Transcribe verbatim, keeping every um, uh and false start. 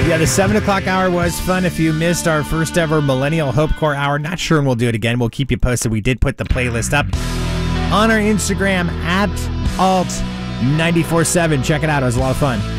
Yeah, the seven o'clock hour was fun. If you missed our first ever Millennial Hope Corps hour, not sure when we'll do it again. We'll keep you posted. We did put the playlist up on our Instagram at alt nine four seven. Check it out. It was a lot of fun.